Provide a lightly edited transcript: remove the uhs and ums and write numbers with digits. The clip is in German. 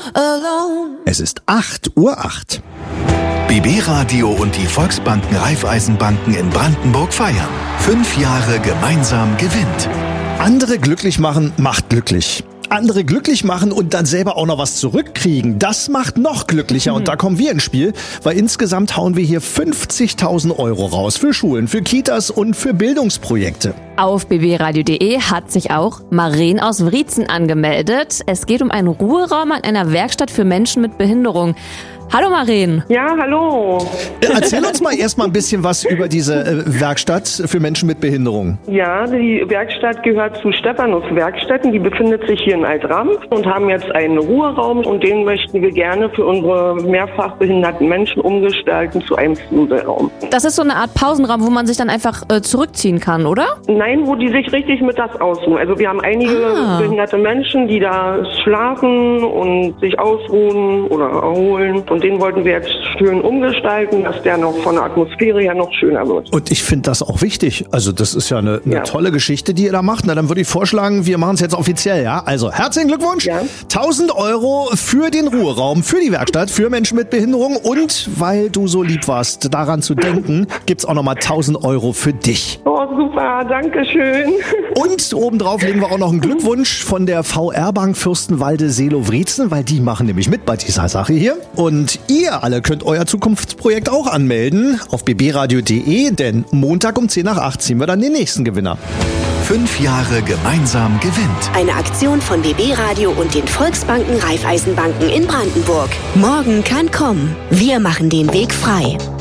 alone. Es ist 8:08 Uhr. BB Radio und die Volksbanken Raiffeisenbanken in Brandenburg feiern. 5 Jahre gemeinsam gewinnt. Andere glücklich machen macht glücklich. Andere glücklich machen und dann selber auch noch was zurückkriegen, das macht noch glücklicher. Und da kommen wir ins Spiel, weil insgesamt hauen wir hier 50.000 Euro raus für Schulen, für Kitas und für Bildungsprojekte. Auf bbradio.de hat sich auch Maren aus Wriezen angemeldet. Es geht um einen Ruheraum an einer Werkstatt für Menschen mit Behinderung. Hallo Maren. Ja, hallo. Erzähl uns mal erstmal ein bisschen was über diese Werkstatt für Menschen mit Behinderung. Ja, die Werkstatt gehört zu Stephanus Werkstätten. Die befindet sich hier in Alt-Ramp und haben jetzt einen Ruheraum und den möchten wir gerne für unsere mehrfach behinderten Menschen umgestalten zu einem Fluselraum. Das ist so eine Art Pausenraum, wo man sich dann einfach zurückziehen kann, oder? Nein, wo die sich richtig mit das ausruhen. Also wir haben einige behinderte Menschen, die da schlafen und sich ausruhen oder erholen. Und den wollten wir jetzt schön umgestalten, dass der noch von der Atmosphäre her noch schöner wird. Und ich finde das auch wichtig. Also das ist ja eine tolle Geschichte, die ihr da macht. Na, dann würde ich vorschlagen, wir machen es jetzt offiziell, ja? Also herzlichen Glückwunsch. Ja. 1.000 Euro für den Ruheraum, für die Werkstatt, für Menschen mit Behinderung. Und weil du so lieb warst, daran zu denken, gibt's auch nochmal 1.000 Euro für dich. Oh, super, danke schön. Und obendrauf legen wir auch noch einen Glückwunsch von der VR-Bank Fürstenwalde Seelow-Wriezen, weil die machen nämlich mit bei dieser Sache hier. Und ihr alle könnt euer Zukunftsprojekt auch anmelden auf bbradio.de, denn Montag um 7:50 ziehen wir dann den nächsten Gewinner. 5 Jahre gemeinsam gewinnt. Eine Aktion von BB Radio und den Volksbanken Raiffeisenbanken in Brandenburg. Morgen kann kommen. Wir machen den Weg frei.